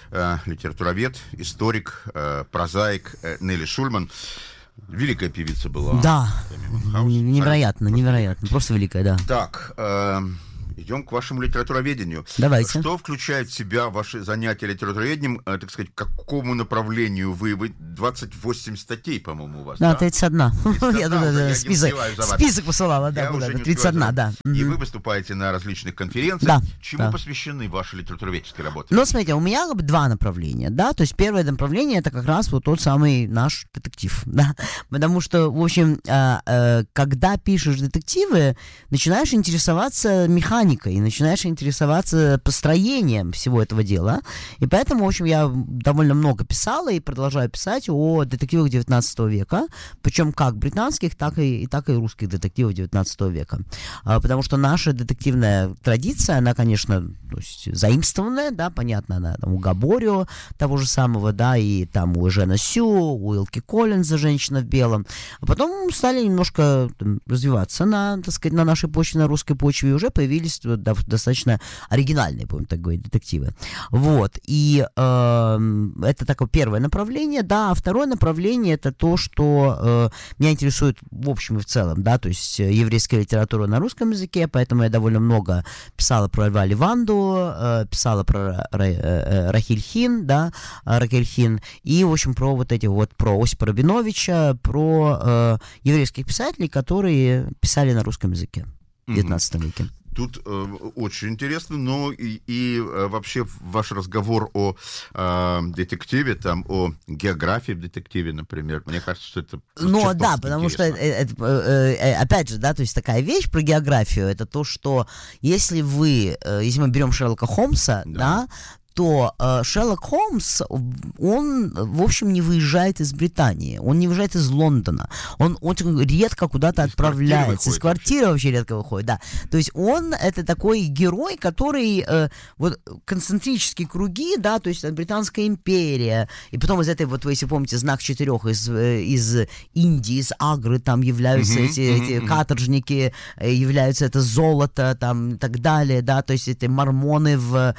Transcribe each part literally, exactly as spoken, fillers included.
э, литературовед, историк, э, прозаик э, Нелли Шульман. Великая певица была. Да, невероятно, невероятно, просто великая, да. Так, э, идем к вашему литературоведению. Давайте. Что включает в себя ваши занятия литературоведением, э, так сказать, к какому направлению вы? Вы двадцать восемь статей, по-моему, у вас, да? Да, тридцать одна. Я туда список список посылала, да, тридцать одна, да. И вы выступаете на различных конференциях. Да. Чему посвящены ваши литературоведческие работы? Ну, смотрите, у меня два направления, да, то есть первое направление — это как раз вот тот самый наш детектив, да, потому что, в общем, когда пишешь детективы, начинаешь интересоваться механикой, начинаешь интересоваться построением всего этого дела, и поэтому, в общем, я довольно много писала и продолжаю писать о детективах девятнадцатого века, причем как британских, так и, и так и русских детективов девятнадцатого века, а, потому что наша детективная традиция, она, конечно, то есть заимствованная, да, понятно, она там у Габорио того же самого, да, и там у Эжена Сю, у Илки Коллинза «Женщина в белом», а потом стали немножко там развиваться на, так сказать, на нашей почве, на русской почве, и уже появились вот, да, достаточно оригинальные, будем так говорить, детективы. Вот, и э, это такое первое направление, да, а второе направление — это то, что э, меня интересует в общем и в целом, да, то есть еврейская литература на русском языке, поэтому я довольно много писала про Льва Ливанду, э, писала про Ра, э, Рахиль Хин, да, Рахиль Хин, и, в общем, про вот эти вот, про Осипа Рабиновича, про э, еврейских писателей, которые писали на русском языке в девятнадцатом веке. Тут э, очень интересно, но и, и э, вообще ваш разговор о э, детективе, там, о географии в детективе, например, мне кажется, что это Ну да, потому что, это, это, э, опять же, да, то есть такая вещь про географию, это то, что если вы, э, если мы берем Шерлока Холмса, да, да то э, Шерлок Холмс, он, в общем, не выезжает из Британии, он не выезжает из Лондона, он очень редко куда-то из отправляется, из квартиры вообще. вообще редко выходит, да. То есть он, это такой герой, который, э, вот, концентрические круги, да, то есть Британская империя, и потом из этой, вот вы, если помните, знак четырех из, из Индии, из Агры, там являются uh-huh, эти, uh-huh, эти uh-huh. каторжники, являются это золото, там, и так далее, да, то есть эти мормоны в...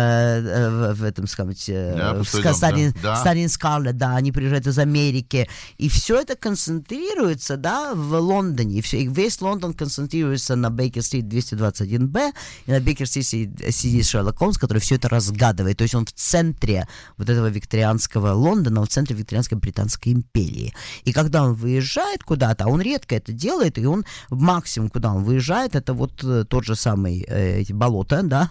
Э, В, в этом, сказать, да, в Сталин, да. Сталин Скарлетт, да, они приезжают из Америки, и все это концентрируется, да, в Лондоне, и, все, и весь Лондон концентрируется на Бейкер-стрит двести двадцать один бэ, и на Бейкер-стрит сидит Шерлок Холмс, который все это разгадывает, то есть он в центре вот этого викторианского Лондона, в центре викторианской Британской империи, и когда он выезжает куда-то, а он редко это делает, и он максимум, куда он выезжает, это вот тот же самый, э, эти болота, да,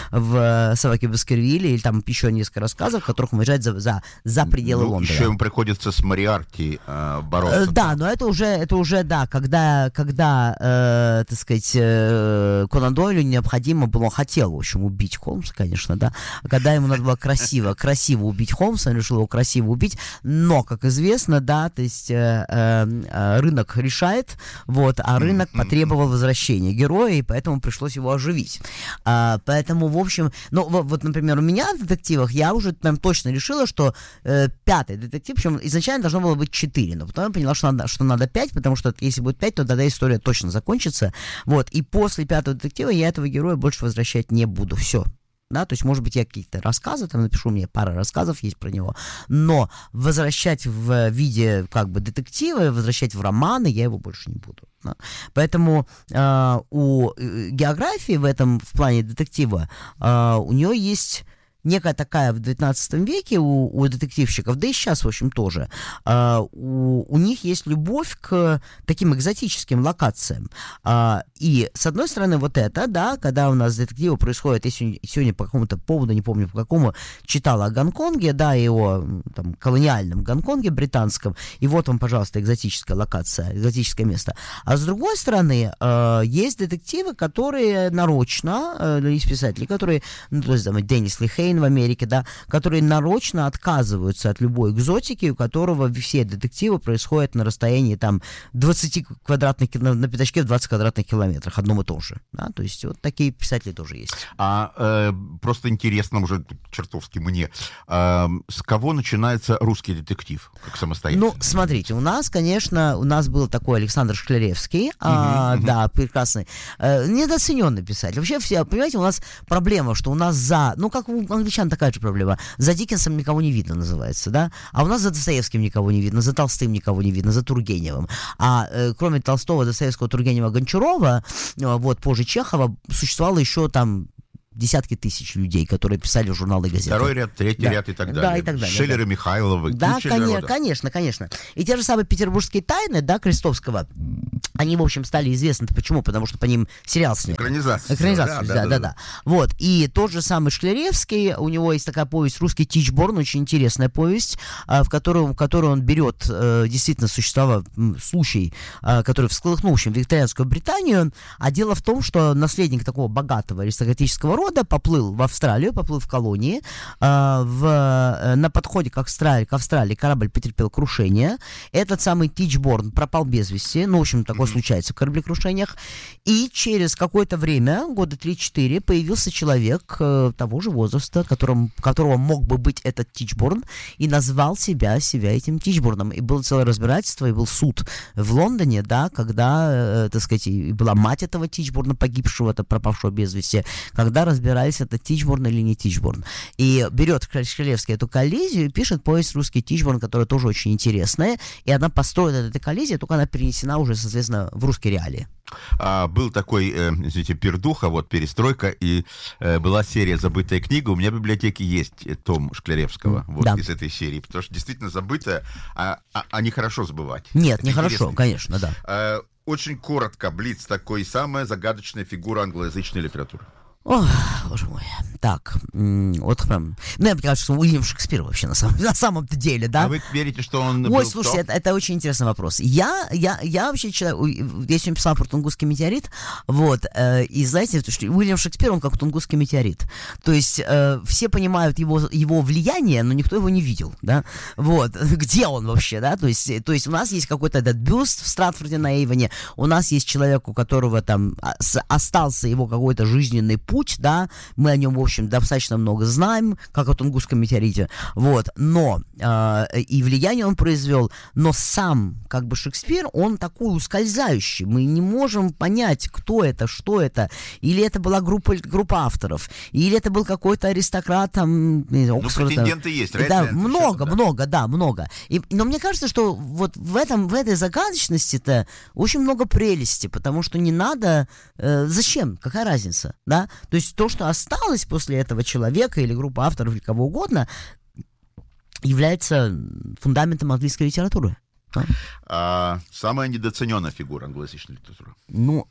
в Собаке Баскервиле, или там еще несколько рассказов, в которых он выезжает за, за, за пределы ну, Лондона. Еще ему приходится с Мориарти э, бороться. Э, да, но это уже, это уже, да, когда, когда э, так сказать, э, Конан Дойлю необходимо было, он хотел, в общем, убить Холмса, конечно, да, когда ему надо было красиво, красиво убить Холмса, он решил его красиво убить, но, как известно, да, то есть э, э, рынок решает, вот, а рынок потребовал возвращения героя, и поэтому пришлось его оживить. А, поэтому, в общем, ну, вот, например, у меня в детективах я уже прям точно решила, что э, пятый детектив, причем изначально должно было быть четыре, но потом я поняла, что надо, что надо пять, потому что если будет пять, то тогда история точно закончится. Вот, и после пятого детектива я этого героя больше возвращать не буду. Все. Да, то есть, может быть, я какие-то рассказы там напишу, у меня пара рассказов есть про него, но возвращать в виде как бы детектива, возвращать в романы я его больше не буду. Да. Поэтому э, у географии в этом, в плане детектива, э, у нее есть некая такая в девятнадцатом веке у, у детективщиков, да и сейчас, в общем, тоже, э, у, у них есть любовь к таким экзотическим локациям. Э, и, с одной стороны, вот это, да, когда у нас детективы происходят, я сегодня, сегодня по какому-то поводу, не помню по какому, читала о Гонконге, да, и о там, колониальном Гонконге британском, и вот вам, пожалуйста, экзотическая локация, экзотическое место. А с другой стороны, э, есть детективы, которые нарочно, э, есть писатели, которые, ну, то есть, там, Деннис Лихейн в Америке, да, которые нарочно отказываются от любой экзотики, у которого все детективы происходят на расстоянии там двадцать квадратных километров, на пятачке в двадцать квадратных километрах, одном и том же, да, то есть вот такие писатели тоже есть. А э, просто интересно уже чертовски мне, э, с кого начинается русский детектив, как самостоятельный? Ну, смотрите, у нас, конечно, у нас был такой Александр Шкляревский, uh-huh, а, uh-huh. да, прекрасный, э, недооцененный писатель. Вообще, все, понимаете, у нас проблема, что у нас за, ну, как в англичан такая же проблема. За Диккенсом никого не видно, называется, да? А у нас за Достоевским никого не видно, за Толстым никого не видно, за Тургеневым. А э, кроме Толстого, Достоевского, Тургенева, Гончарова, э, вот, позже Чехова, существовало еще там десятки тысяч людей, которые писали в журналы и газеты. Второй ряд, третий да. ряд и так далее. Да, и так далее. Шиллер да. и Михайловы. Да, конечно, конечно, конечно. И те же самые «Петербургские тайны», да, Крестовского, они, в общем, стали известны. Почему? Потому что по ним сериал сняли. Экранизация. Экранизация, да, да, да, да, да. Вот, и тот же самый Шкляревский, у него есть такая повесть «Русский Тичборн», очень интересная повесть, в которую, в которую он берет, действительно, существовал случай, который всколыхнул, в общем, викторианскую Британию, а дело в том, что наследник такого богатого аристократического рода поплыл в Австралию, поплыл в колонии, в, на подходе к Австралии, к Австралии корабль потерпел крушение, этот самый Тичборн пропал без вести, ну, в общем, такое mm-hmm. случается в кораблекрушениях, и через какое-то время, года три-четыре, появился человек э, того же возраста, которым, которого мог бы быть этот Тичборн, и назвал себя, себя этим Тичборном, и было целое разбирательство, и был суд в Лондоне, да, когда, э, так сказать, и была мать этого Тичборна, погибшего, это пропавшего без вести, когда разбирались, это Тичборн или не Тичборн. И берет Шкляревский эту коллизию и пишет повесть «Русский Тичборн», которая тоже очень интересная, и она построена, эта коллизия, только она перенесена уже, соответственно, в русские реалии. А, был такой, э, извините, пердуха, вот, перестройка, и э, была серия «Забытая книга». У меня в библиотеке есть том Шкляревского, вот, да. из этой серии, потому что действительно забытая, а, а, а нехорошо забывать. Нет, нехорошо, конечно, да. Э, очень коротко, блиц такой, самая загадочная фигура англоязычной литературы. Ох, боже мой. Так, вот прям... Ну, я бы сказал, что Уильям Шекспир вообще на самом, на самом-то деле, да? А вы верите, что он Ой, был слушайте, это, это очень интересный вопрос. Я, я, я вообще человек... Я сегодня писал про Тунгусский метеорит, вот, э, и знаете, что Уильям Шекспир, он как Тунгусский метеорит. То есть э, все понимают его, его влияние, но никто его не видел, да? Вот, где он вообще, да? То есть, то есть у нас есть какой-то этот бюст в Стратфорде на Эйвоне, у нас есть человек, у которого там остался его какой-то жизненный путь, да, мы о нем, в общем, достаточно много знаем, как о Тунгусском метеорите, вот, но, э, и влияние он произвел, но сам, как бы, Шекспир, он такой ускользающий, мы не можем понять, кто это, что это, или это была группа, группа авторов, или это был какой-то аристократ, там, Оксфорда. Ну, претенденты есть, да, много, да. много, да, много, и, но мне кажется, что вот в этом, в этой загадочности-то очень много прелести, потому что не надо, э, зачем, какая разница, да, то есть то, что осталось после этого человека или группы авторов или кого угодно, является фундаментом английской литературы. Да? А самая недооцененная фигура англоязычной литературы? Ну,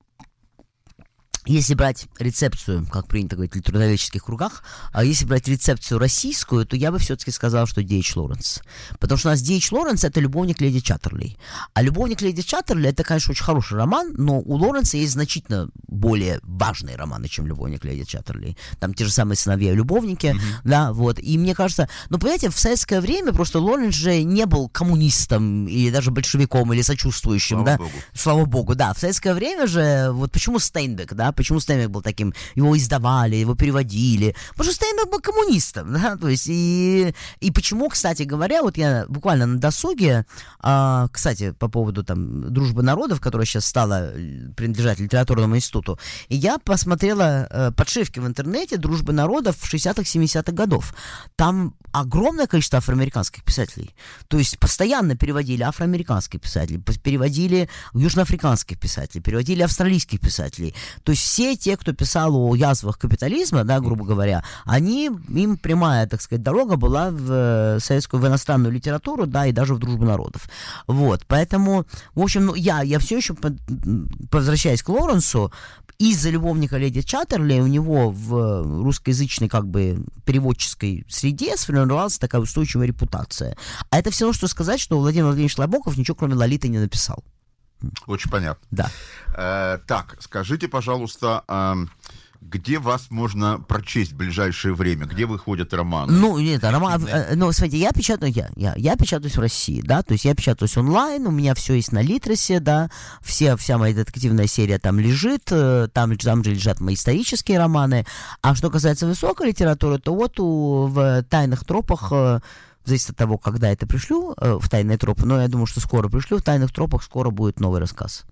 если брать рецепцию, как принято говорить в литературоведческих кругах, а если брать рецепцию российскую, то я бы все-таки сказал, что Ди Эйч Лоуренс. Потому что у нас Ди Эйч Лоуренс — это любовник леди Чаттерли. А любовник леди Чаттерли — это, конечно, очень хороший роман, но у Лоуренса есть значительно более важные романы, чем любовник леди Чаттерли. Там те же самые «Сыновья и любовники», mm-hmm. да, вот. И мне кажется, ну, понимаете, в советское время просто Лоуренс же не был коммунистом или даже большевиком или сочувствующим, Слава да. Богу. Слава Богу, да. В советское время же, вот почему Стейнбек, да, почему Стейнбек был таким, его издавали, его переводили, потому что Стейнбек был коммунистом, да, то есть, и, и почему, кстати говоря, вот я буквально на досуге, а, кстати, по поводу там «Дружбы народов», которая сейчас стала принадлежать литературному институту, и я посмотрела э, подшивки в интернете «Дружбы народов» шестидесятых-семидесятых годов. Там огромное количество афроамериканских писателей, то есть постоянно переводили афроамериканских писателей, переводили южноафриканских писателей, переводили австралийских писателей, то есть все те, кто писал о язвах капитализма, да, грубо говоря, они, им прямая, так сказать, дорога была в советскую, в иностранную литературу, да, и даже в «Дружбу народов». Вот, поэтому, в общем, ну, я, я все еще, возвращаясь к Лоуренсу, из-за любовника леди Чаттерли у него в русскоязычной, как бы, переводческой среде сформировалась такая устойчивая репутация. А это все равно, что сказать, что Владимир Владимирович Набоков ничего, кроме «Лолиты», не написал. Очень понятно. Да. Э, так, скажите, пожалуйста, э, где вас можно прочесть в ближайшее время? Где выходят романы? Ну, нет, роман, э, ну, смотрите, я печатаю, я, я, я печатаюсь в России, да, то есть я печатаюсь онлайн, у меня все есть на Литресе, да, все, вся моя детективная серия там лежит, там, там же лежат мои исторические романы, а что касается высокой литературы, то вот у, в «Тайных тропах», зависит от того, когда это пришлю, в «Тайные тропы», но я думаю, что скоро пришлю, в «Тайных тропах» скоро будет новый рассказ.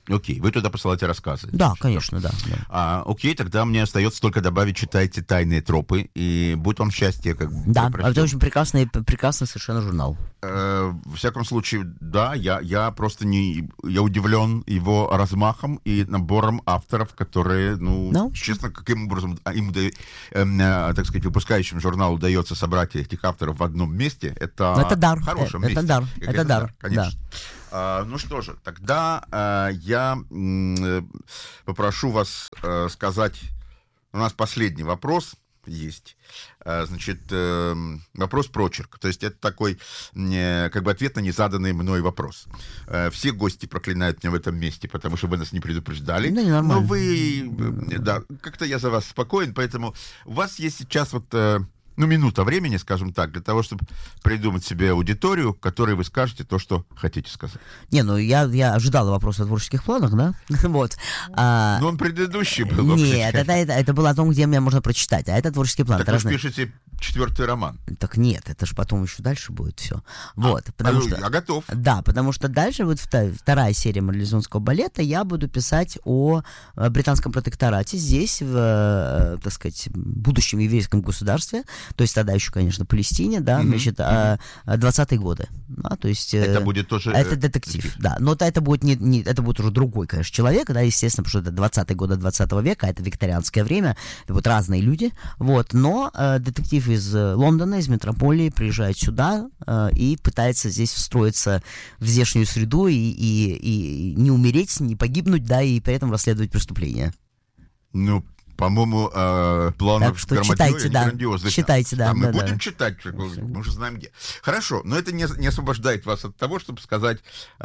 Окей, вы туда посылаете рассказы. Да, конечно, да. да. А, окей, тогда мне остается только добавить, читайте «Тайные тропы», и будет вам счастье. Как бы, да, это очень прекрасный, прекрасный совершенно журнал. Э, во всяком случае, да, я, я просто не... Я удивлен его размахом и набором авторов, которые, ну, no. честно, каким образом им, э, э, так сказать, выпускающим журнал удается собрать этих авторов в одном месте, это, это дар. в хорошем это, месте. Это дар, это, это дар, дар, конечно. Да. Uh, ну что же, тогда uh, я uh, попрошу вас uh, сказать, у нас последний вопрос есть, uh, значит, uh, вопрос прочерк, то есть это такой, uh, как бы ответ на незаданный мной вопрос. Uh, все гости проклинают меня в этом месте, потому что вы нас не предупреждали, да, но вы, uh, да, как-то я за вас спокоен, поэтому у вас есть сейчас вот... Uh, ну, минута времени, скажем так, для того, чтобы придумать себе аудиторию, которой вы скажете то, что хотите сказать. Не, ну, я, я ожидала вопроса о творческих планах, да? Вот. А... Ну, он предыдущий был. Нет, это, это, это было о том, где меня можно прочитать, а это творческий план. Так это вы разные... пишете четвертый роман. Так нет, это же потом еще дальше будет все. Вот, а, потому ну, что... Я готов. Да, потому что дальше будет вторая серия марлезонского балета, я буду писать о британском протекторате здесь, в, так сказать, будущем еврейском государстве, то есть тогда еще, конечно, Палестине, да, mm-hmm. значит, mm-hmm. двадцатые годы, да, то есть... Это будет тоже... Это детектив, детектив. Да, но это будет, не, не, это будет уже другой, конечно, человек, да, естественно, потому что это двадцатые годы двадцатого века, это викторианское время, это будут разные люди, вот, но э, детектив из Лондона, из метрополии приезжает сюда э, и пытается здесь встроиться в здешнюю среду и, и, и не умереть, не погибнуть, да, и при этом расследовать преступления. Ну, по-моему, э, планов так что читайте, да. грандиозных. Читайте, да. А мы да, будем да. читать, мы уже знаем где. Хорошо, но это не, не освобождает вас от того, чтобы сказать,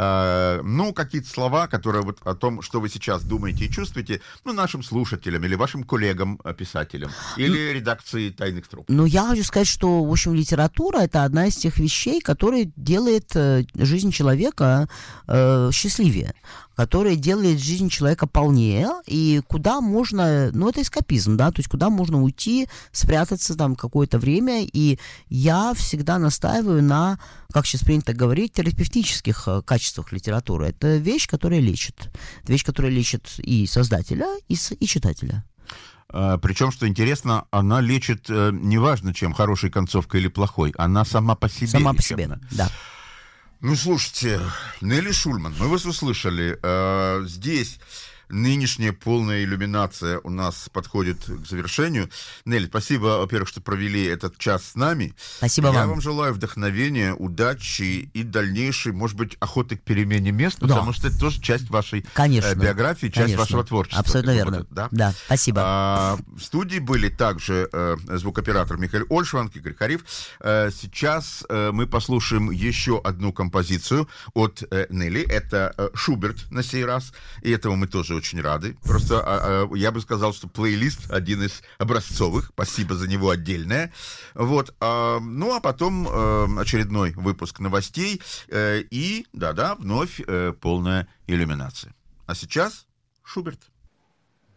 э, ну, какие-то слова, которые вот о том, что вы сейчас думаете и чувствуете, ну, нашим слушателям или вашим коллегам-писателям, или редакции «Тайных троп». Ну, я хочу сказать, что, в общем, литература — это одна из тех вещей, которые делает э, жизнь человека э, счастливее, которая делает жизнь человека полнее, и куда можно, ну, это эскапизм, да, то есть куда можно уйти, спрятаться там какое-то время, и я всегда настаиваю на, как сейчас принято говорить, терапевтических э, качествах литературы. Это вещь, которая лечит. Это вещь, которая лечит и создателя, и, и читателя. Причем, что интересно, она лечит, неважно, чем, хорошей концовкой или плохой, она сама по себе. Сама по себе, да. Ну, слушайте, Нелли Шульман, мы вас услышали. Э, здесь нынешняя полная иллюминация у нас подходит к завершению. Нелли, спасибо, во-первых, что провели этот час с нами. Спасибо Я вам. Я вам желаю вдохновения, удачи и дальнейшей, может быть, охоты к перемене мест, да. потому что это тоже часть вашей конечно, биографии, часть конечно. вашего творчества. Абсолютно верно. Вот это, да? да, спасибо. А, в студии были также э, звукооператор Михаил Ольшван, Игорь Хариф. Э, сейчас э, мы послушаем еще одну композицию от э, Нелли. Это э, Шуберт на сей раз, и этого мы тоже очень рады. Просто а, а, я бы сказал, что плейлист один из образцовых. Спасибо за него отдельное. Вот. А, ну, а потом а, очередной выпуск новостей. А, и, да-да, вновь а, полная иллюминация. А сейчас Шуберт.